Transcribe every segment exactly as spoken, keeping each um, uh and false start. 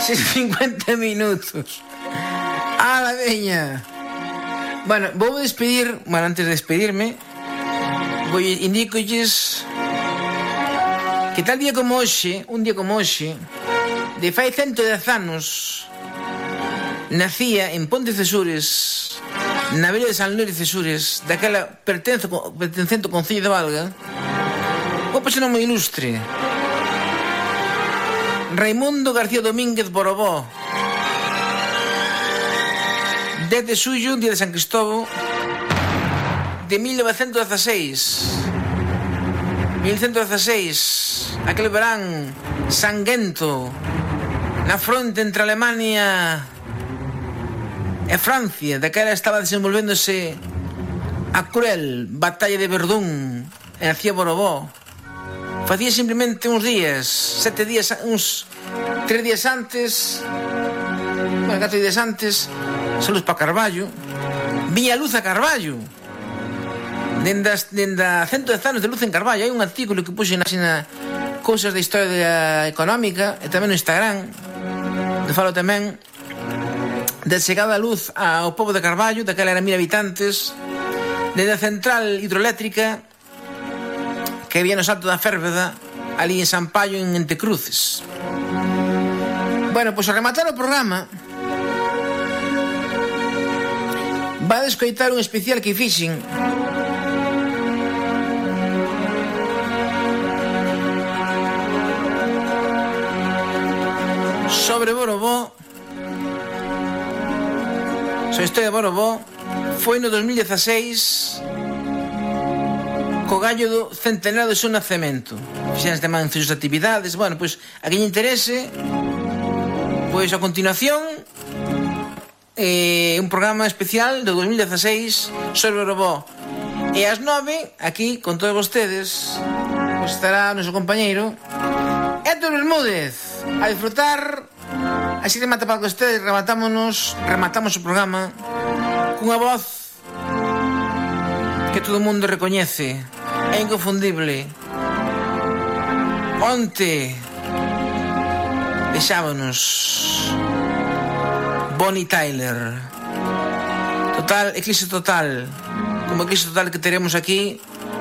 seis e cincuenta minutos. A la veña. Bueno, vou despedir. Bueno, antes de despedirme, vou indicolles que tal día como hoxe, un día como hoxe, de fai ciento dez anos, nacía en Ponte Cesures, na vila de San Luis de Cesures, daquela pertenzo, pertencente ao Concello de Valga, unha persona moi ilustre, Raimundo García Domínguez Borobó, dez de xullo, día de San Cristóbal, de mil novecentos dieciséis. mil novecentos dieciséis, aquel verán sanguento na fronte entre Alemania e Francia, daquela estaba desenvolvéndose a cruel batalla de Verdún e nacía Borobó. Facía simplemente uns días, sete días, uns tres días antes, bueno, catro días antes, saludos para Carballo, viña luz a Carballo. Dende a ciento dez anos de luz en Carballo. Hai un artículo que puxe na xina Cousas da Historia Económica e tamén no Instagram, onde falo tamén de chegada a luz ao pobo de Carballo, daquela eran mil habitantes, desde a central hidroeléctrica que había no Salto da Férveda, ali en San Paio, en Entecruces. Bueno, pois ao rematar o programa va a descoitar un especial que fixen sobre Borobó, sobre a historia de Borobó. Foi no dos mil dieciséis, co gallo do centenario do seu nacemento. Fixeran tamén sus actividades. Bueno, pois a quen lle interese, pois a continuación eh, un programa especial do dos mil dieciséis sobre Borobó. E ás nove, aquí, con todos vostedes, pois estará o noso compañeiro Héctor Bermúdez a disfrutar. Así remata para que ustedes rematámonos, rematamos o programa cunha voz que todo o mundo recoñece, é inconfundible. Onte deixámonos Bonnie Tyler. Total, eclipse total, como eclipse total que teremos aquí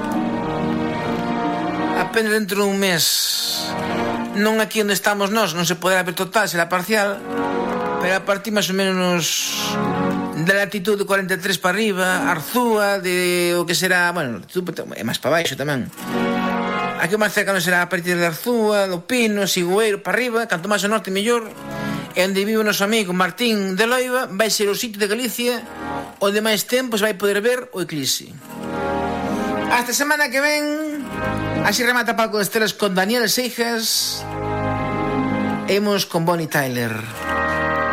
apenas dentro dun mes. Non aquí onde estamos nós, non se poderá ver total, será parcial, pero a partir máis ou menos da latitude cuarenta e tres para arriba, Arzúa, de o que será, bueno, é máis para baixo tamén. Aquí o máis cercano será a partir de Arzúa, do Pino, Sigüeiro, para arriba, canto máis ao norte mellor, e onde vive o noso amigo Martín de Loiva, vai ser o sitio de Galicia onde máis tempo se vai poder ver o eclipse. Hasta semana que ven. Así remata Paco de Estelas con Daniel Seijas. Hemos con Bonnie Tyler.